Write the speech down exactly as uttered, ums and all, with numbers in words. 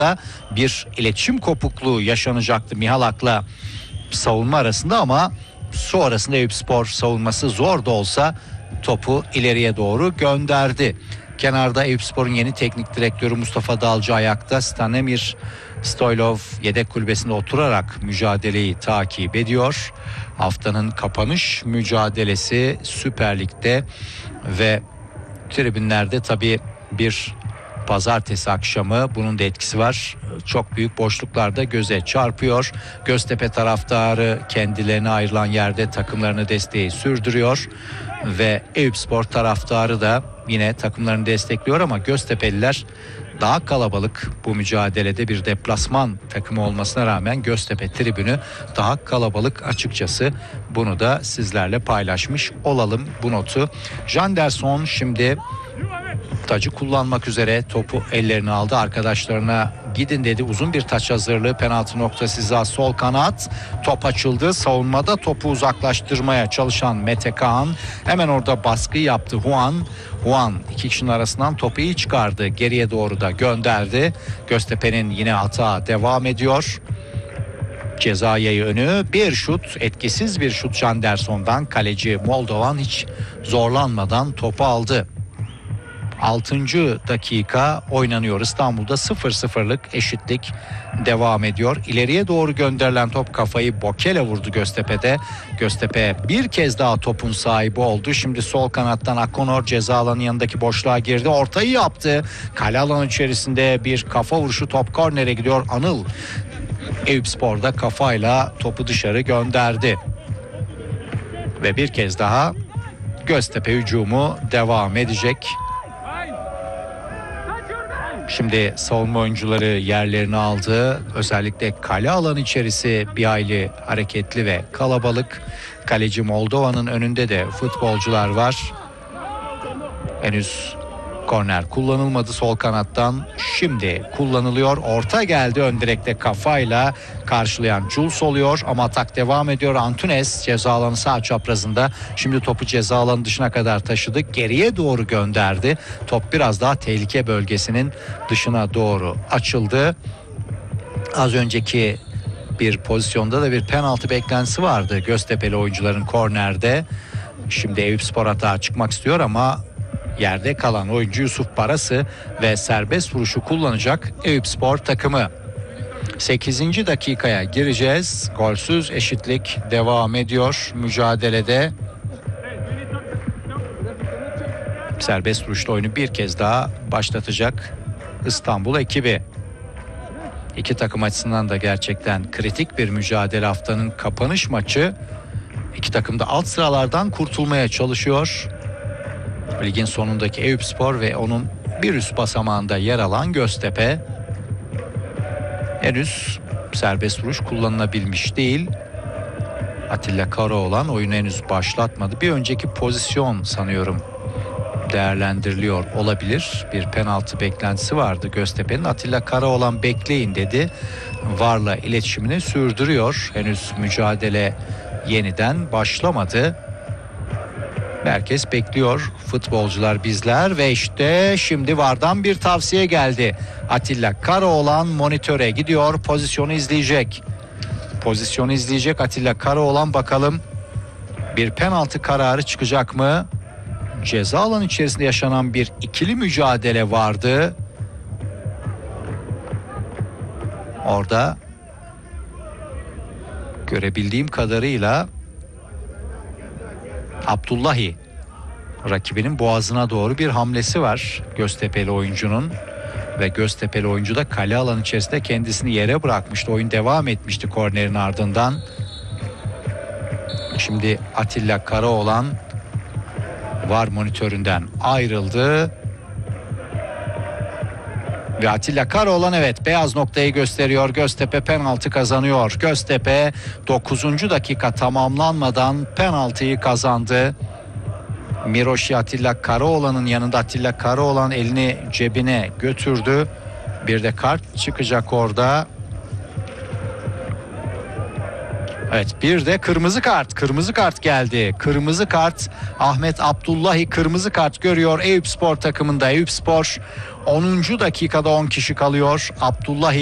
bir iletişim kopukluğu yaşanacaktı Mihalak'la savunma arasında ama sonrasında Eyüpspor savunması zor da olsa topu ileriye doğru gönderdi. Kenarda Eyüpspor'un yeni teknik direktörü Mustafa Dalcı ayakta. Stanemir Stoylov yedek kulübesinde oturarak mücadeleyi takip ediyor. Haftanın kapanış mücadelesi Süper Lig'de ve tribünlerde tabii bir pazartesi akşamı, bunun da etkisi var. Çok büyük boşluklarda göze çarpıyor. Göztepe taraftarı kendilerine ayrılan yerde takımlarını desteği sürdürüyor. Ve Eyüpspor taraftarı da yine takımlarını destekliyor ama Göztepe'liler daha kalabalık. Bu mücadelede bir deplasman takımı olmasına rağmen Göztepe tribünü daha kalabalık açıkçası. Bunu da sizlerle paylaşmış olalım bu notu. Janderson şimdi tacı kullanmak üzere topu ellerine aldı. Arkadaşlarına gidin dedi. Uzun bir taç hazırlığı, penaltı noktası hizası sol kanat. Top açıldı. Savunmada topu uzaklaştırmaya çalışan Mete Kaan hemen orada baskı yaptı. Juan Juan iki kişinin arasından topu iyi çıkardı. Geriye doğru da gönderdi. Göztepe'nin yine hata devam ediyor. Ceza yayı önü, bir şut, etkisiz bir şut Janderson'dan. Kaleci Moldovan hiç zorlanmadan topu aldı. altıncı dakika oynanıyor. İstanbul'da sıfır sıfırlık eşitlik devam ediyor. İleriye doğru gönderilen top kafayı Bokele vurdu Göztepe'de. Göztepe bir kez daha topun sahibi oldu. Şimdi sol kanattan Akonor ceza alanının yanındaki boşluğa girdi. Ortayı yaptı. Kale alanı içerisinde bir kafa vuruşu, top kornere gidiyor. Anıl Eyüpspor'da kafayla topu dışarı gönderdi. Ve bir kez daha Göztepe hücumu devam edecek. Şimdi savunma oyuncuları yerlerini aldı. Özellikle kale alanı içerisi bir hayli hareketli ve kalabalık. Kaleci Moldova'nın önünde de futbolcular var. Henüz korner kullanılmadı sol kanattan. Şimdi kullanılıyor. Orta geldi, ön direkte kafayla karşılayan Jules oluyor ama atak devam ediyor. Antunes ceza alanı sağ çaprazında. Şimdi topu ceza alanı dışına kadar taşıdı. Geriye doğru gönderdi. Top biraz daha tehlike bölgesinin dışına doğru açıldı. Az önceki bir pozisyonda da bir penaltı beklentisi vardı Göztepe'li oyuncuların kornerde. Şimdi Eyüpspor hata çıkmak istiyor ama yerde kalan oyuncu Yusuf Parası ve serbest vuruşu kullanacak Eyüpspor takımı. sekizinci dakikaya gireceğiz. Golsüz eşitlik devam ediyor mücadelede. Serbest vuruşlu oyunu bir kez daha başlatacak İstanbul ekibi. İki takım açısından da gerçekten kritik bir mücadele, haftanın kapanış maçı. İki takım da alt sıralardan kurtulmaya çalışıyor. Ligin sonundaki Eyüpspor ve onun bir üst basamağında yer alan Göztepe henüz serbest vuruş kullanılabilmiş değil. Atilla Karaoğlan oyunu henüz başlatmadı. Bir önceki pozisyon sanıyorum değerlendiriliyor olabilir. Bir penaltı beklentisi vardı Göztepe'nin. Atilla Karaoğlan bekleyin dedi. VAR'la iletişimini sürdürüyor. Henüz mücadele yeniden başlamadı. Herkes bekliyor, futbolcular, bizler ve işte şimdi VAR'dan bir tavsiye geldi. Atilla Karaoğlan monitöre gidiyor, pozisyonu izleyecek. Pozisyonu izleyecek Atilla Karaoğlan, bakalım bir penaltı kararı çıkacak mı? Ceza alanı içerisinde yaşanan bir ikili mücadele vardı. Orada görebildiğim kadarıyla Abdullahi rakibinin boğazına doğru bir hamlesi var Göztepe'li oyuncunun ve Göztepe'li oyuncu da kale alanı içerisinde kendisini yere bırakmıştı. Oyun devam etmişti kornerin ardından. Şimdi Atilla Karaoğlan VAR monitöründen ayrıldı. Ve Atilla Karaoğlan evet beyaz noktayı gösteriyor. Göztepe penaltı kazanıyor. Göztepe dokuzuncu dakika tamamlanmadan penaltıyı kazandı. Miroşi Atilla Karaoğlan'ın yanında. Atilla Karaoğlan elini cebine götürdü. Bir de kart çıkacak orada. Evet, bir de kırmızı kart. Kırmızı kart geldi. Kırmızı kart. Ahmet Abdullahi kırmızı kart görüyor Eyüpspor takımında. Eyüpspor onuncu dakikada on kişi kalıyor. Abdullahi